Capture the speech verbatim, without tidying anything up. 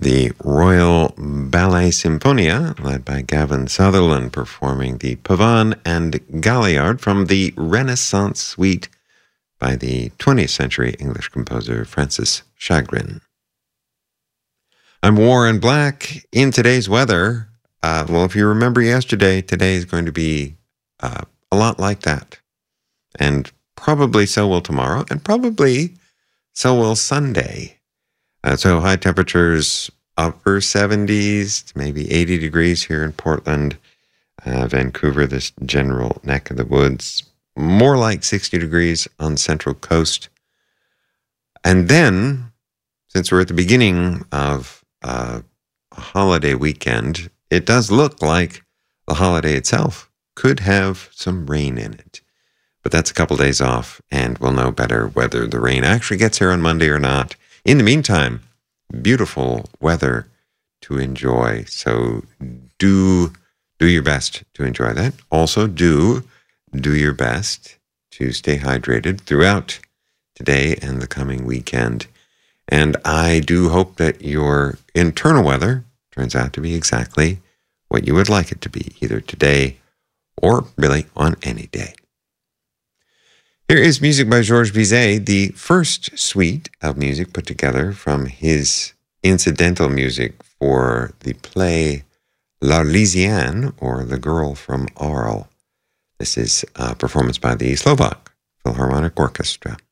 the Royal Ballet Symphonia, led by Gavin Sutherland, performing the Pavane and Galliard from the Renaissance Suite by the twentieth century English composer Francis Chagrin. I'm Warren Black. In today's weather, uh, well, if you remember yesterday, today is going to be uh, a lot like that. And probably so will tomorrow, and probably so will Sunday. Uh, so high temperatures, upper seventies, maybe eighty degrees here in Portland, uh, Vancouver, this general neck of the woods. More like sixty degrees on the Central Coast. And then, since we're at the beginning of uh, a holiday weekend, it does look like the holiday itself could have some rain in it. But that's a couple days off, and we'll know better whether the rain actually gets here on Monday or not. In the meantime, beautiful weather to enjoy. So do do your best to enjoy that. Also, do do your best to stay hydrated throughout today and the coming weekend. And I do hope that your internal weather turns out to be exactly what you would like it to be, either today or really on any day. Here is music by Georges Bizet, the first suite of music put together from his incidental music for the play L'Arlésienne, or The Girl from Arles. This is a performance by the Slovak Philharmonic Orchestra.